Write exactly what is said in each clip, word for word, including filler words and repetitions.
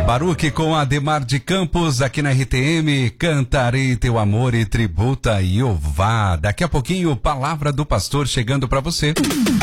Baruque com Ademar de Campos aqui na R T M, cantarei teu amor e tributa Iová. Daqui a pouquinho, palavra do pastor chegando para você.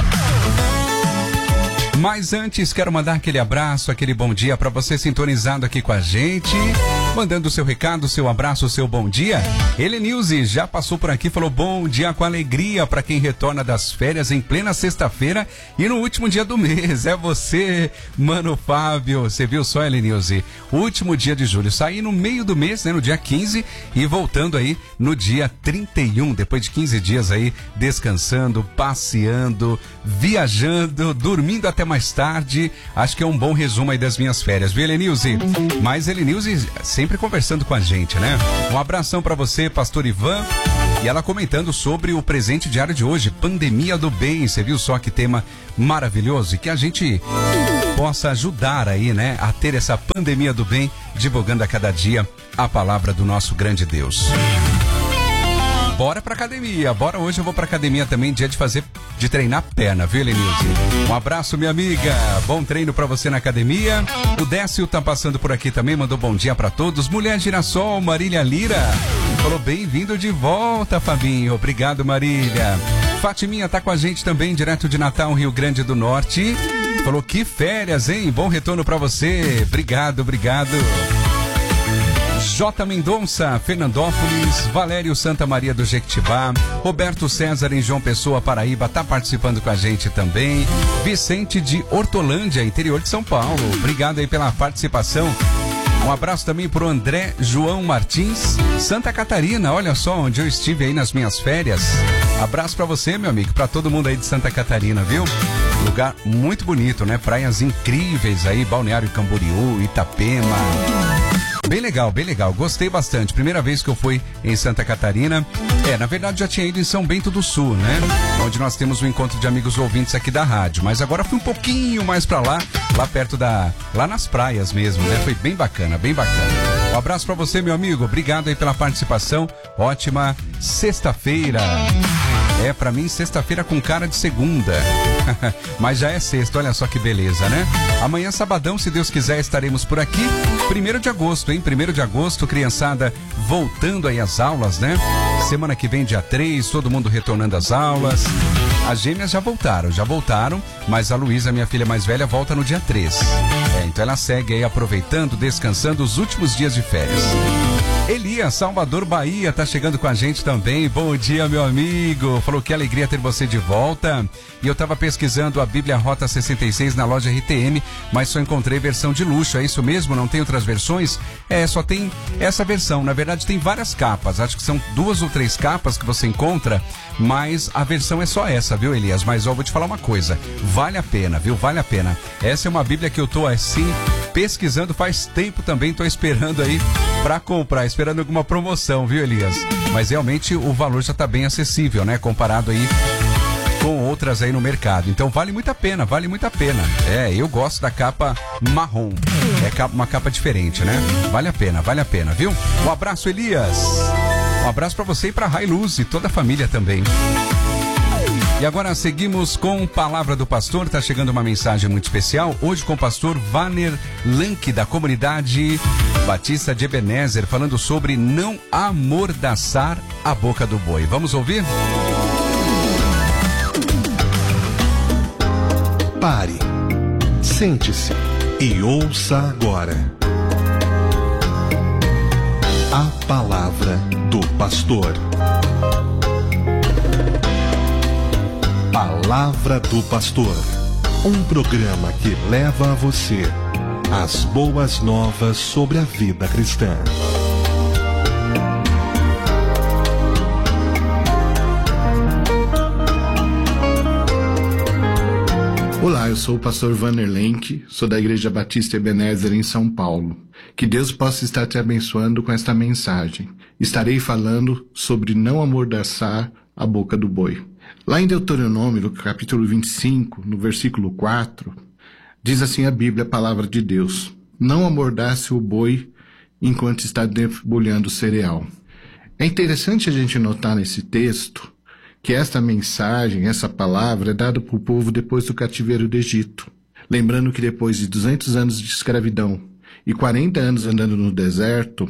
Mas antes, quero mandar aquele abraço, aquele bom dia para você sintonizado aqui com a gente, mandando o seu recado, seu abraço, seu bom dia. Helenilze já passou por aqui, falou bom dia com alegria para quem retorna das férias em plena sexta-feira e no último dia do mês. É você, mano Fábio. Você viu só, Helenilze? O último dia de julho, saí no meio do mês, né, no dia quinze e voltando aí no dia trinta e um, depois de quinze dias aí descansando, passeando, viajando, dormindo até mais tarde. Acho que é um bom resumo aí das minhas férias, viu, Helenilze? Mas Helenilze sempre conversando com a gente, né? Um abração pra você, pastor Ivan. E ela comentando sobre o presente diário de hoje, pandemia do bem. Você viu só que tema maravilhoso? E que a gente possa ajudar aí, né, a ter essa pandemia do bem, divulgando a cada dia a palavra do nosso grande Deus. Bora pra academia, bora hoje eu vou pra academia também, dia de fazer, de treinar perna, viu, Helenilze? Um abraço, minha amiga, bom treino pra você na academia. O Décio tá passando por aqui também, mandou bom dia pra todos. Mulher Girassol, Marília Lira, falou bem-vindo de volta, Fabinho, obrigado, Marília. Fatiminha tá com a gente também, direto de Natal, Rio Grande do Norte, falou que férias, hein? Bom retorno pra você, obrigado, obrigado. J. Mendonça, Fernandópolis, Valério Santa Maria do Jequitibá, Roberto César em João Pessoa, Paraíba, tá participando com a gente também. Vicente de Hortolândia, interior de São Paulo, obrigado aí pela participação. Um abraço também pro André João Martins, Santa Catarina, olha só onde eu estive aí nas minhas férias. Abraço pra você, meu amigo, pra todo mundo aí de Santa Catarina, viu? Lugar muito bonito, né? Praias incríveis aí, Balneário Camboriú, Itapema. Bem legal, bem legal, gostei bastante. Primeira vez que eu fui em Santa Catarina. É, na verdade já tinha ido em São Bento do Sul, né? Onde nós temos um encontro de amigos ouvintes aqui da rádio. Mas agora fui um pouquinho mais pra lá, lá perto da... lá nas praias mesmo, né? Foi bem bacana, bem bacana. Um abraço pra você, meu amigo. Obrigado aí pela participação. Ótima sexta-feira. É, pra mim, sexta-feira com cara de segunda. Mas já é sexta, olha só que beleza, né? Amanhã, sabadão, se Deus quiser, estaremos por aqui. Primeiro de agosto, hein? Primeiro de agosto, criançada voltando aí às aulas, né? Semana que vem, dia três, todo mundo retornando às aulas. As gêmeas já voltaram, já voltaram, mas a Luísa, minha filha mais velha, volta no dia três. É, então ela segue aí aproveitando, descansando os últimos dias de férias. Elias, Salvador, Bahia, tá chegando com a gente também. Bom dia, meu amigo. Falou que alegria ter você de volta. E eu tava pesquisando a Bíblia Rota sessenta e seis na loja R T M, mas só encontrei versão de luxo. É isso mesmo? Não tem outras versões? É, só tem essa versão. Na verdade, tem várias capas. Acho que são duas ou três capas que você encontra, mas a versão é só essa, viu, Elias? Mas ó, vou te falar uma coisa. Vale a pena, viu? Vale a pena. Essa é uma Bíblia que eu tô, assim, pesquisando faz tempo também. Tô esperando aí pra comprar, esperando alguma promoção, viu, Elias? Mas realmente o valor já tá bem acessível, né? Comparado aí com outras aí no mercado. Então vale muito a pena, vale muito a pena. É, eu gosto da capa marrom. É uma capa diferente, né? Vale a pena, vale a pena, viu? Um abraço, Elias. Um abraço pra você e pra Railuz e toda a família também. E agora seguimos com Palavra do Pastor. Tá chegando uma mensagem muito especial. Hoje com o pastor Vanner Lank, da comunidade Batista de Ebenezer, falando sobre não amordaçar a boca do boi. Vamos ouvir? Pare, sente-se e ouça agora a Palavra do Pastor. Palavra do Pastor, um programa que leva a você as boas novas sobre a vida cristã. Olá, eu sou o pastor Vanner Lank, sou da Igreja Batista Ebenezer em São Paulo. Que Deus possa estar te abençoando com esta mensagem. Estarei falando sobre não amordaçar a boca do boi. Lá em Deuteronômio, no capítulo vinte e cinco, no versículo quatro, diz assim a Bíblia, a palavra de Deus: não amordace o boi enquanto está debulhando o cereal. É interessante a gente notar nesse texto que esta mensagem, essa palavra, é dada para o povo depois do cativeiro do Egito. Lembrando que depois de duzentos anos de escravidão, e quarenta anos andando no deserto,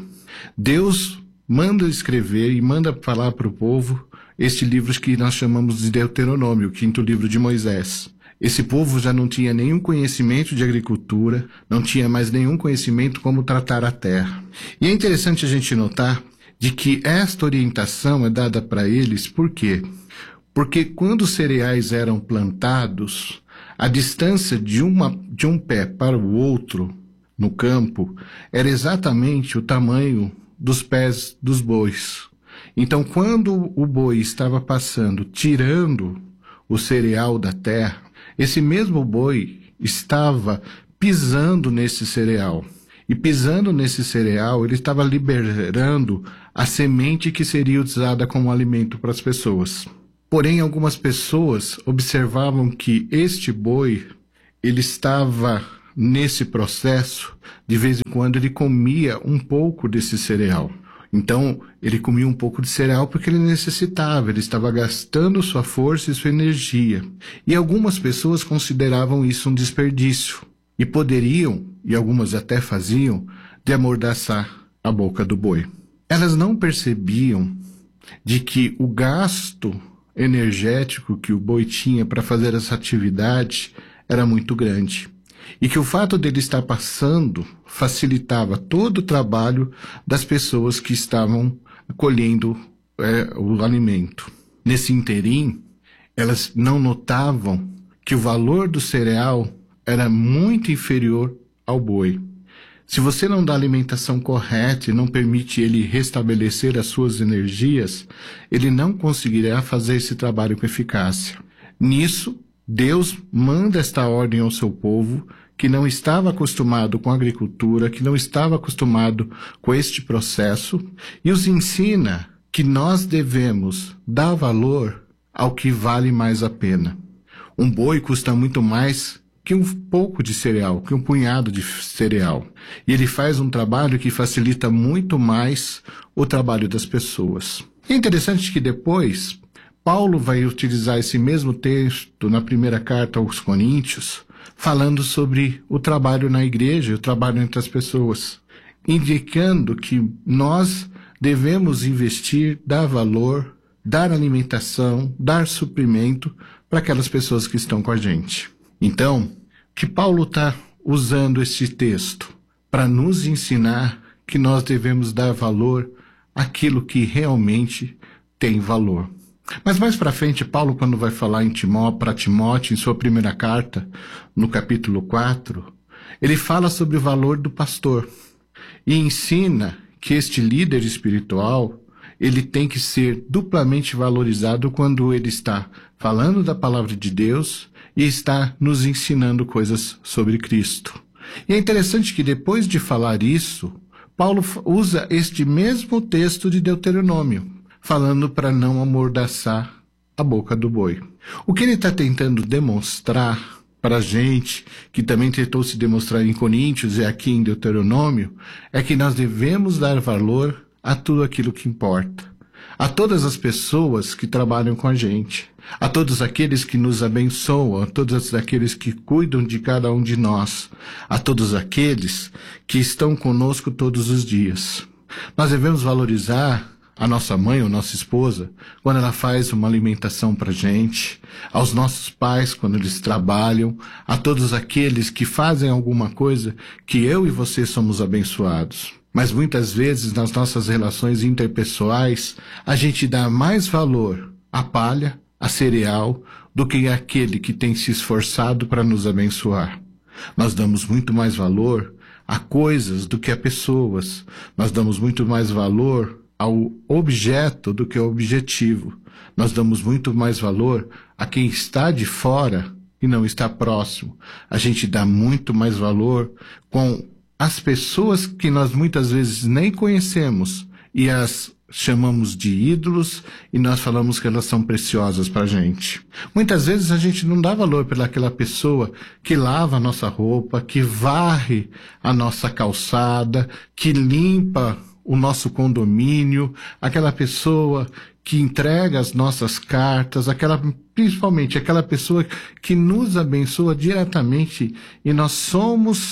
Deus manda escrever e manda falar para o povo este livro que nós chamamos de Deuteronômio, o quinto livro de Moisés. Esse povo já não tinha nenhum conhecimento de agricultura, não tinha mais nenhum conhecimento como tratar a terra. E é interessante a gente notar de que esta orientação é dada para eles, por quê? Porque quando os cereais eram plantados, a distância de, uma, de um pé para o outro no campo era exatamente o tamanho dos pés dos bois. Então, quando o boi estava passando, tirando o cereal da terra, esse mesmo boi estava pisando nesse cereal. E pisando nesse cereal, ele estava liberando a semente que seria usada como alimento para as pessoas. Porém, algumas pessoas observavam que este boi, ele estava nesse processo, de vez em quando ele comia um pouco desse cereal. Então, ele comia um pouco de cereal porque ele necessitava, ele estava gastando sua força e sua energia. E algumas pessoas consideravam isso um desperdício. E poderiam, e algumas até faziam, de amordaçar a boca do boi. Elas não percebiam de que o gasto energético que o boi tinha para fazer essa atividade era muito grande. E que o fato dele estar passando facilitava todo o trabalho das pessoas que estavam colhendo é, o alimento. Nesse interim, elas não notavam que o valor do cereal era muito inferior ao boi. Se você não dá alimentação correta e não permite ele restabelecer as suas energias, ele não conseguirá fazer esse trabalho com eficácia. Nisso, Deus manda esta ordem ao seu povo, que não estava acostumado com a agricultura, que não estava acostumado com este processo, e os ensina que nós devemos dar valor ao que vale mais a pena. Um boi custa muito mais que um pouco de cereal, que um punhado de cereal. E ele faz um trabalho que facilita muito mais o trabalho das pessoas. É interessante que depois, Paulo vai utilizar esse mesmo texto na primeira carta aos Coríntios, falando sobre o trabalho na igreja, o trabalho entre as pessoas, indicando que nós devemos investir, dar valor, dar alimentação, dar suprimento para aquelas pessoas que estão com a gente. Então, que Paulo está usando esse texto para nos ensinar que nós devemos dar valor àquilo que realmente tem valor. Mas mais para frente, Paulo, quando vai falar em Timó, para Timóteo, em sua primeira carta, no capítulo quatro, ele fala sobre o valor do pastor e ensina que este líder espiritual, ele tem que ser duplamente valorizado quando ele está falando da palavra de Deus e está nos ensinando coisas sobre Cristo. E é interessante que depois de falar isso, Paulo usa este mesmo texto de Deuteronômio, falando para não amordaçar a boca do boi. O que ele está tentando demonstrar para a gente, que também tentou se demonstrar em Coríntios e aqui em Deuteronômio, é que nós devemos dar valor a tudo aquilo que importa. A todas as pessoas que trabalham com a gente, a todos aqueles que nos abençoam, a todos aqueles que cuidam de cada um de nós, a todos aqueles que estão conosco todos os dias. Nós devemos valorizar a nossa mãe ou nossa esposa quando ela faz uma alimentação para a gente, aos nossos pais quando eles trabalham, a todos aqueles que fazem alguma coisa que eu e você somos abençoados. Mas muitas vezes nas nossas relações interpessoais a gente dá mais valor à palha, a cereal, do que aquele que tem se esforçado para nos abençoar. Nós damos muito mais valor a coisas do que a pessoas. Nós damos muito mais valor ao objeto do que ao objetivo. Nós damos muito mais valor a quem está de fora e não está próximo. A gente dá muito mais valor com as pessoas que nós muitas vezes nem conhecemos e as chamamos de ídolos e nós falamos que elas são preciosas para a gente. Muitas vezes a gente não dá valor pelaquela pessoa que lava a nossa roupa, que varre a nossa calçada, que limpa o nosso condomínio, aquela pessoa que entrega as nossas cartas, aquela, principalmente aquela pessoa que nos abençoa diretamente e nós somos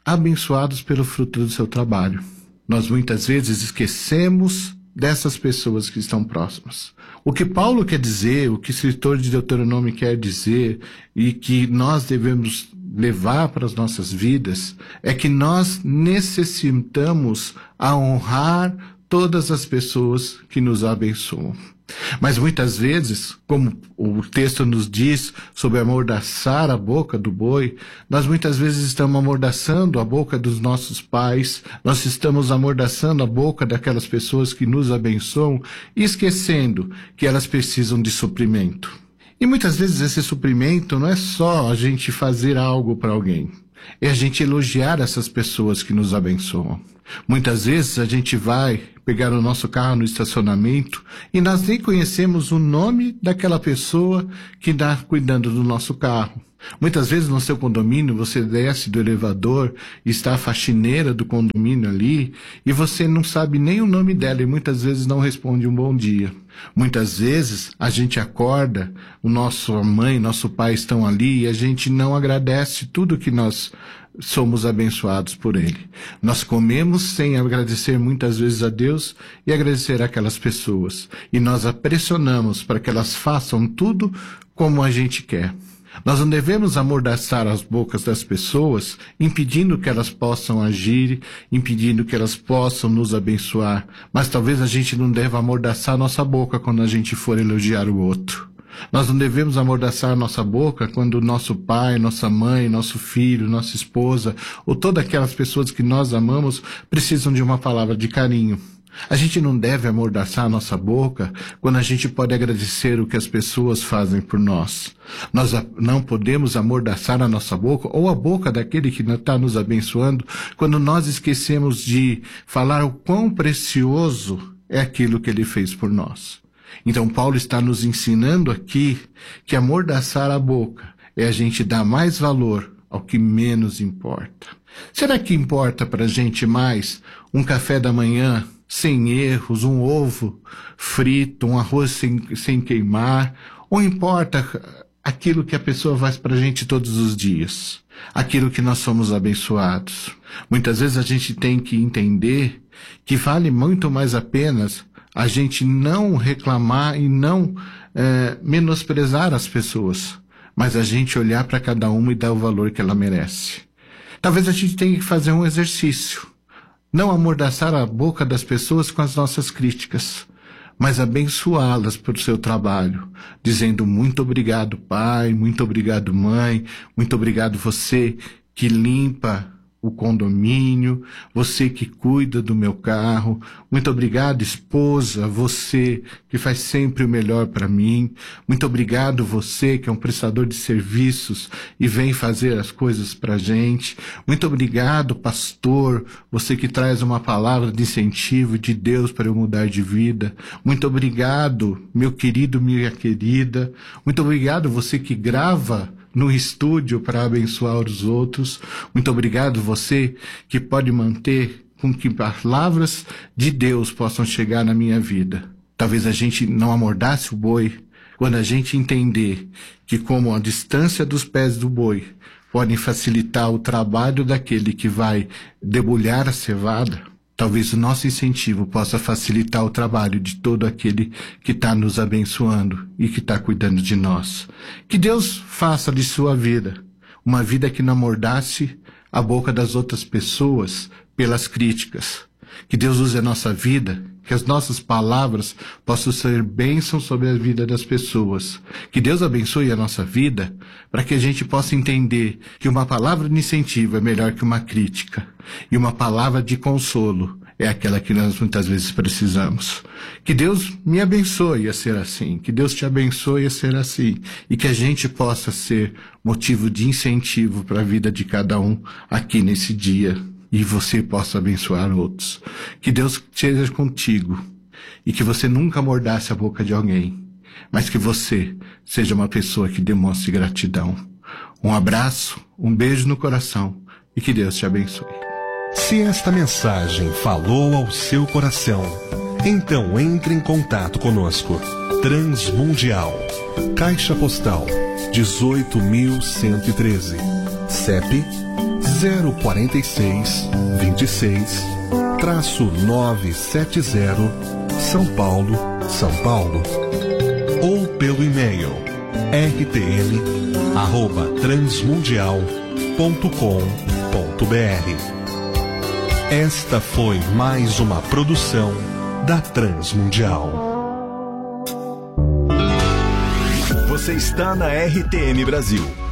abençoados pelo fruto do seu trabalho. Nós muitas vezes esquecemos dessas pessoas que estão próximas. O que Paulo quer dizer, o que o escritor de Deuteronômio quer dizer e que nós devemos levar para as nossas vidas é que nós necessitamos a honrar todas as pessoas que nos abençoam. Mas muitas vezes, como o texto nos diz sobre amordaçar a boca do boi, nós muitas vezes estamos amordaçando a boca dos nossos pais, nós estamos amordaçando a boca daquelas pessoas que nos abençoam, esquecendo que elas precisam de suprimento. E muitas vezes esse suprimento não é só a gente fazer algo para alguém, é a gente elogiar essas pessoas que nos abençoam. Muitas vezes a gente vai pegar o nosso carro no estacionamento e nós nem conhecemos o nome daquela pessoa que está cuidando do nosso carro. Muitas vezes no seu condomínio você desce do elevador e está a faxineira do condomínio ali e você não sabe nem o nome dela e muitas vezes não responde um bom dia. Muitas vezes a gente acorda, o nosso mãe, nosso pai estão ali e a gente não agradece tudo que nós somos abençoados por Ele. Nós comemos sem agradecer muitas vezes a Deus e agradecer aquelas pessoas. E nós a pressionamos para que elas façam tudo como a gente quer. Nós não devemos amordaçar as bocas das pessoas, impedindo que elas possam agir, impedindo que elas possam nos abençoar. Mas talvez a gente não deva amordaçar nossa boca quando a gente for elogiar o outro. Nós não devemos amordaçar nossa boca quando nosso pai, nossa mãe, nosso filho, nossa esposa, ou todas aquelas pessoas que nós amamos precisam de uma palavra de carinho. A gente não deve amordaçar nossa boca quando a gente pode agradecer o que as pessoas fazem por nós. Nós não podemos amordaçar a nossa boca ou a boca daquele que está nos abençoando quando nós esquecemos de falar o quão precioso é aquilo que ele fez por nós. Então Paulo está nos ensinando aqui que amordaçar a boca é a gente dar mais valor ao que menos importa. Será que importa para a gente mais um café da manhã sem erros, um ovo frito, um arroz sem, sem queimar? Ou importa aquilo que a pessoa faz para a gente todos os dias? Aquilo que nós somos abençoados? Muitas vezes a gente tem que entender que vale muito mais a pena a gente não reclamar e não é, menosprezar as pessoas, mas a gente olhar para cada uma e dar o valor que ela merece. Talvez a gente tenha que fazer um exercício. Não amordaçar a boca das pessoas com as nossas críticas, mas abençoá-las por seu trabalho, dizendo muito obrigado, pai, muito obrigado, mãe, muito obrigado você que limpa o condomínio, você que cuida do meu carro, muito obrigado, esposa, você que faz sempre o melhor para mim, muito obrigado você que é um prestador de serviços e vem fazer as coisas para gente, muito obrigado, pastor, você que traz uma palavra de incentivo de Deus para eu mudar de vida, muito obrigado, meu querido, minha querida, muito obrigado você que grava no estúdio para abençoar os outros. Muito obrigado você que pode manter com que palavras de Deus possam chegar na minha vida. Talvez a gente não amordace o boi quando a gente entender que como a distância dos pés do boi podem facilitar o trabalho daquele que vai debulhar a cevada. Talvez o nosso incentivo possa facilitar o trabalho de todo aquele que está nos abençoando e que está cuidando de nós. Que Deus faça de sua vida uma vida que não amordace a boca das outras pessoas pelas críticas. Que Deus use a nossa vida, que as nossas palavras possam ser bênçãos sobre a vida das pessoas. Que Deus abençoe a nossa vida para que a gente possa entender que uma palavra de incentivo é melhor que uma crítica. E uma palavra de consolo é aquela que nós muitas vezes precisamos. Que Deus me abençoe a ser assim. Que Deus te abençoe a ser assim. E que a gente possa ser motivo de incentivo para a vida de cada um aqui nesse dia. E você possa abençoar outros. Que Deus esteja contigo e que você nunca amordace a boca de alguém, mas que você seja uma pessoa que demonstre gratidão. Um abraço, um beijo no coração e que Deus te abençoe. Se esta mensagem falou ao seu coração, então entre em contato conosco. Transmundial, Caixa Postal dezoito mil cento e treze, C E P zero quatro seis, vinte e seis, traço novecentos e setenta, São Paulo, São Paulo. Ou pelo e-mail r t m arroba transmundial ponto com ponto b r. Esta foi mais uma produção da Transmundial. Você está na R T M Brasil.